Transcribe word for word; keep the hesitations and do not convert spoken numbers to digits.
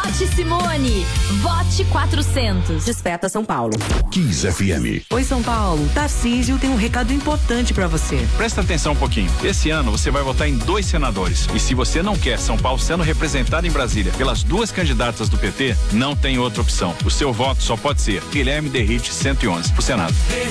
Vote Simone. Vote quatrocentos. Desperta São Paulo. Kiss F M. Oi, São Paulo. Tarcísio tem um recado importante pra você. Presta atenção um pouquinho. Esse ano você vai votar em dois senadores. E se você não quer São Paulo sendo representado em Brasília pelas duas candidatas do P T, não tem outra opção. O seu voto só pode ser Guilherme Derrite cento e onze pro Senado.